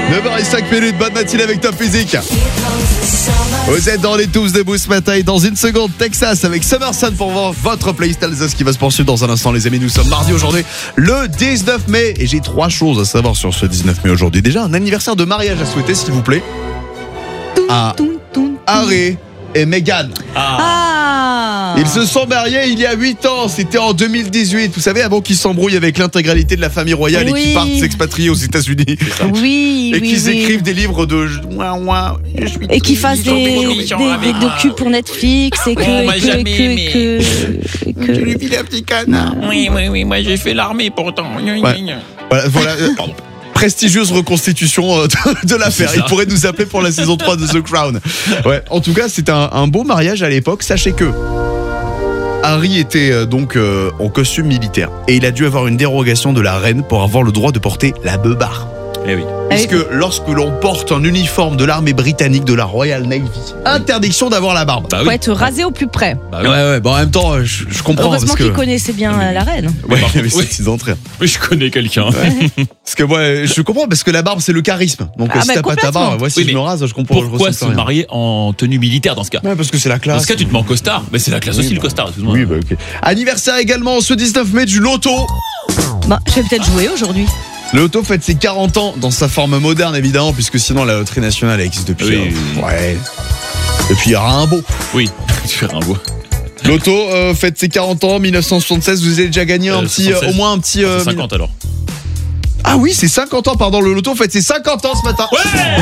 9h05, bonne matinée avec Top Music. Vous êtes dans les tous debout ce matin et dans une seconde, Texas avec Summer Sun pour voir votre playlist Alsace qui va se poursuivre dans un instant, les amis. Nous sommes mardi aujourd'hui, le 19 mai et j'ai 3 choses à savoir sur ce 19 mai aujourd'hui. Déjà, un anniversaire de mariage à souhaiter, s'il vous plaît, à Harry et Meghan. Ils se sont mariés il y a 8 ans, c'était en 2018. Vous savez, avant qu'ils s'embrouillent avec l'intégralité de la famille royale et qu'ils partent s'expatrier aux États-Unis. Oui, et qu'ils écrivent des livres de... Et qu'ils fassent des docus pour Netflix et que... J'ai lu un petit canard. Oui, moi j'ai fait l'armée pourtant. Voilà. Prestigieuse reconstitution de l'affaire. Il pourrait nous appeler pour la saison 3 de The Crown. Ouais, en tout cas, c'était un beau mariage à l'époque. Sachez que Harry était donc en costume militaire et il a dû avoir une dérogation de la reine pour avoir le droit de porter la beubare. Eh oui. Puisque lorsque l'on porte un uniforme de l'armée britannique, de la Royal Navy, interdiction d'avoir la barbe. Faut être rasé au plus près. Ouais. Bon, en même temps, je comprends. Heureusement parce que... qu'il connaissait bien la reine. Ouais, il avait 6 entrées. Oui, je connais quelqu'un. Ouais. Parce que moi, je comprends parce que la barbe c'est le charisme. Donc si t'as pas ta barbe, moi si je me rase, je comprends. Pourquoi se marier en tenue militaire dans ce cas? Ouais, parce que c'est la classe. Dans ce cas, tu te mets en costard. Mais c'est la classe aussi, le costard, excuse-moi. Oui, ok. Anniversaire également ce 19 mai du loto. Je vais peut-être jouer aujourd'hui. Le loto fête ses 40 ans dans sa forme moderne évidemment, puisque sinon la loterie nationale existe depuis. Depuis Rimbaud. Oui, tu fais Rimbaud. Loto fête ses 40 ans, 1976. Vous avez déjà gagné au moins un petit. 50 alors. Ah oui, c'est 50 ans, pardon. Le loto fête ses 50 ans ce matin. Ouais.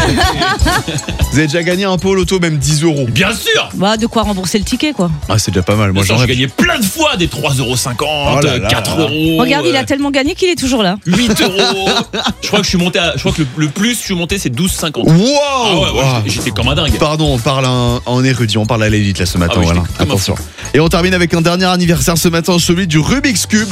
Vous avez déjà gagné un peu au loto, même 10 €. Bien sûr. De quoi rembourser le ticket, quoi. Ah, c'est déjà pas mal. Moi, j'ai gagné plein de fois des 3,50 €, 4 €. Regarde, il a tellement gagné qu'il est toujours là. 8 €. Je crois que le plus je suis monté, c'est 12,50. Wow. J'étais comme un dingue. Pardon, on parle en érudit, on parle à l'élite là ce matin. Oui, voilà. Attention. Et on termine avec un dernier anniversaire ce matin, celui du Rubik's Cube.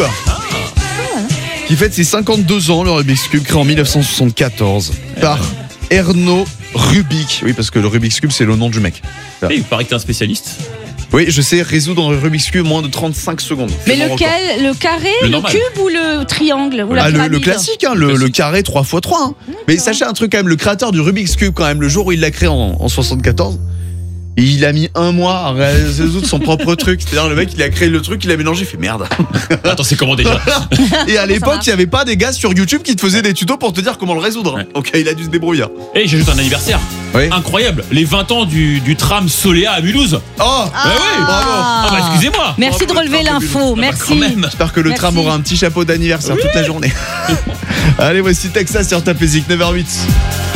Qui fête ses 52 ans, le Rubik's Cube, créé en 1974 par Erno Rubik. Oui, parce que le Rubik's Cube, c'est le nom du mec. Et il paraît que t'es un spécialiste. Oui, je sais résoudre le Rubik's Cube en moins de 35 secondes. Mais lequel? Le carré, le cube ou le triangle ou la le classique, le carré 3x3. Hein. Mais sachez un truc quand même, le créateur du Rubik's Cube, quand même, le jour où il l'a créé en 74, il a mis 1 mois à résoudre son propre truc. C'est-à-dire le mec il a créé le truc, il a mélangé, il fait merde. Attends, c'est comment déjà? Et à l'époque il n'y avait pas des gars sur YouTube qui te faisaient des tutos pour te dire comment le résoudre. Ouais. Donc il a dû se débrouiller. Et j'ajoute un anniversaire. Oui. Incroyable, les 20 ans du tram Soléa à Mulhouse. Oh oui, bravo. Excusez-moi. Merci de relever l'info, merci. J'espère que le tram aura un petit chapeau d'anniversaire toute la journée. Allez, voici Texas sur Top Music, 9h08.